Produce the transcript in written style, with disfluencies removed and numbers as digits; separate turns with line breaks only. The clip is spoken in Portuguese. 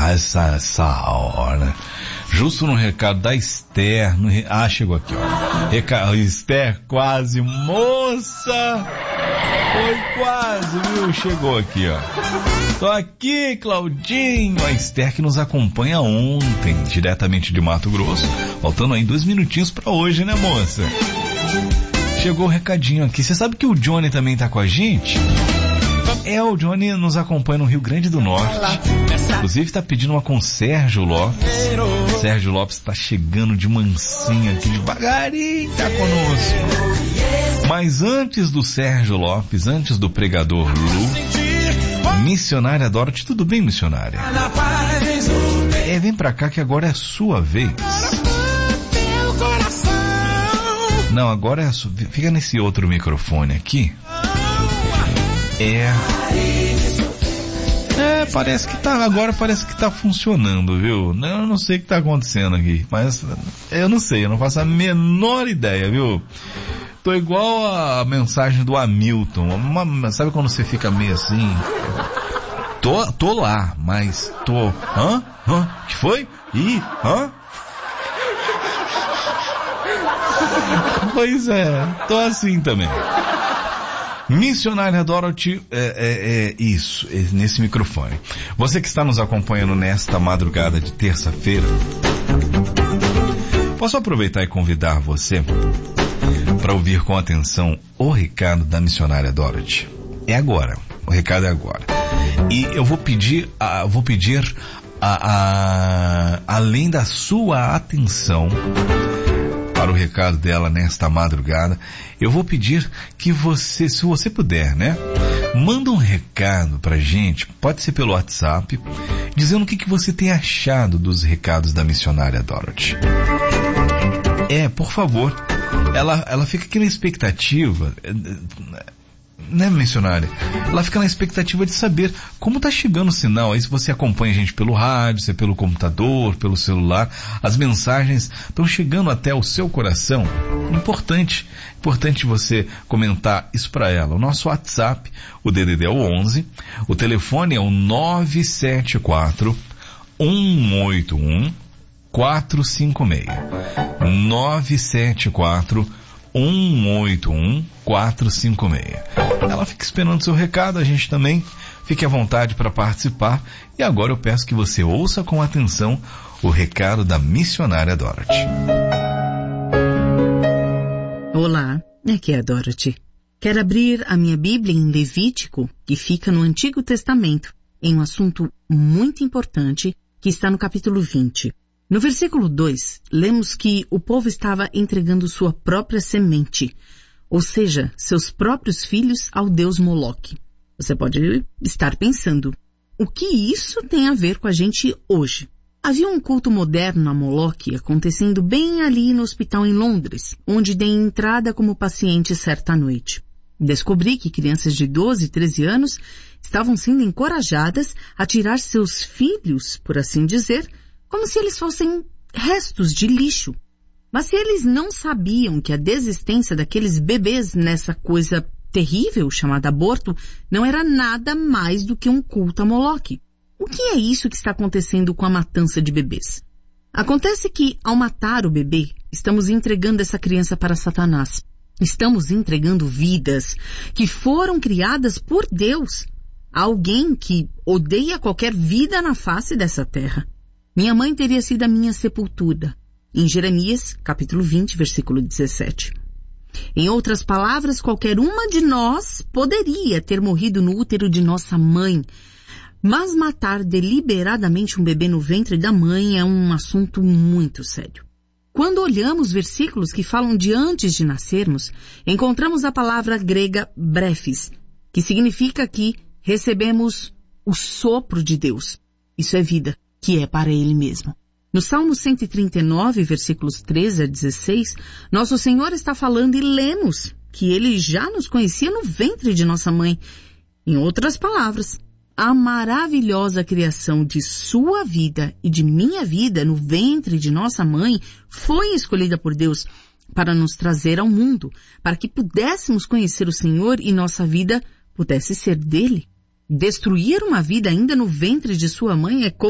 essa hora. Justo no recado da Esther. Chegou aqui, ó. Esther, quase, moça! Foi quase, viu? Chegou aqui, ó. Tô aqui, Claudinho. A Esther que nos acompanha ontem, diretamente de Mato Grosso. Faltando aí 2 minutinhos pra hoje, né, moça? Chegou o recadinho aqui. Você sabe que o Johnny também tá com a gente? O Johnny nos acompanha no Rio Grande do Norte. Inclusive tá pedindo uma com Sérgio Lopes. Sérgio Lopes tá chegando de mansinho aqui, devagarinho, tá conosco. Mas antes do Sérgio Lopes, antes do pregador Lu, missionária Dorothy. Tudo bem, missionária? Vem pra cá que agora é a sua vez. Não, agora é a sua. Fica nesse outro microfone aqui. Parece que tá funcionando, viu? Eu não sei o que tá acontecendo aqui, mas eu não sei, eu não faço a menor ideia, viu? Tô igual a mensagem do Hamilton. Sabe quando você fica meio assim? Tô lá, mas tô... Que foi? Pois é, tô assim também. Missionária Dorothy, isso, nesse microfone. Você que está nos acompanhando nesta madrugada de terça-feira, posso aproveitar e convidar você para ouvir com atenção o recado da missionária Dorothy. É agora, o recado é agora. E eu vou pedir além da sua atenção para o recado dela nesta madrugada, eu vou pedir que você, se você puder, né, manda um recado pra gente, pode ser pelo WhatsApp, dizendo o que você tem achado dos recados da missionária Dorothy. Por favor, ela fica aqui na expectativa, né, missionária? Ela fica na expectativa de saber como tá chegando o sinal. Aí se você acompanha a gente pelo rádio, se é pelo computador, pelo celular, as mensagens estão chegando até o seu coração. Importante você comentar isso para ela. O nosso WhatsApp, o DDD é o 11, o telefone é o 974 181 456. 974 181 456. Ela fica esperando seu recado, a gente também. Fique à vontade para participar. E agora eu peço que você ouça com atenção o recado da missionária Dorothy.
Olá, aqui é a Dorothy. Quero abrir a minha Bíblia em Levítico, que fica no Antigo Testamento, em um assunto muito importante que está no capítulo 20. No versículo 2, lemos que o povo estava entregando sua própria semente, ou seja, seus próprios filhos ao deus Moloque. Você pode estar pensando, o que isso tem a ver com a gente hoje? Havia um culto moderno a Moloque acontecendo bem ali no hospital em Londres, onde dei entrada como paciente certa noite. Descobri que crianças de 12 e 13 anos estavam sendo encorajadas a tirar seus filhos, por assim dizer, como se eles fossem restos de lixo. Mas se eles não sabiam que a desistência daqueles bebês nessa coisa terrível chamada aborto não era nada mais do que um culto a Moloque. O que é isso que está acontecendo com a matança de bebês? Acontece que, ao matar o bebê, estamos entregando essa criança para Satanás. Estamos entregando vidas que foram criadas por Deus a alguém que odeia qualquer vida na face dessa terra. Minha mãe teria sido a minha sepultura, em Jeremias, capítulo 20, versículo 17. Em outras palavras, qualquer uma de nós poderia ter morrido no útero de nossa mãe, mas matar deliberadamente um bebê no ventre da mãe é um assunto muito sério. Quando olhamos versículos que falam de antes de nascermos, encontramos a palavra grega brefis, que significa que recebemos o sopro de Deus. Isso é vida, que é para Ele mesmo. No Salmo 139, versículos 13 a 16, nosso Senhor está falando e lemos que Ele já nos conhecia no ventre de nossa mãe. Em outras palavras, a maravilhosa criação de sua vida e de minha vida no ventre de nossa mãe foi escolhida por Deus para nos trazer ao mundo, para que pudéssemos conhecer o Senhor e nossa vida pudesse ser dele. Destruir uma vida ainda no ventre de sua mãe é como